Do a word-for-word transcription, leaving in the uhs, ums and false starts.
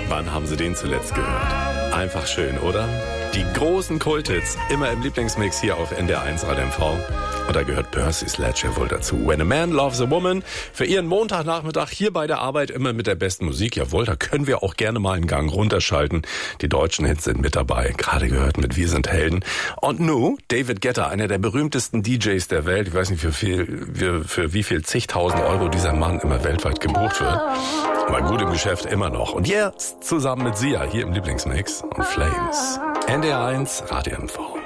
Wann haben Sie den zuletzt gehört? Einfach schön, oder? Die großen Kulthits, immer im Lieblingsmix hier auf N D R eins Radio M V. Und da gehört Percy Sledge ja wohl dazu. When a Man Loves a Woman. Für Ihren Montagnachmittag hier bei der Arbeit immer mit der besten Musik. Jawohl, da können wir auch gerne mal einen Gang runterschalten. Die deutschen Hits sind mit dabei. Gerade gehört mit Wir sind Helden. Und nun David Guetta, einer der berühmtesten D Js der Welt. Ich weiß nicht, für, viel, für, für wie viel zigtausend Euro dieser Mann immer weltweit gebucht wird. Aber gut im Geschäft immer noch. Und jetzt zusammen mit Sia hier im Lieblingsmix und Flames. N D R eins Radio M V.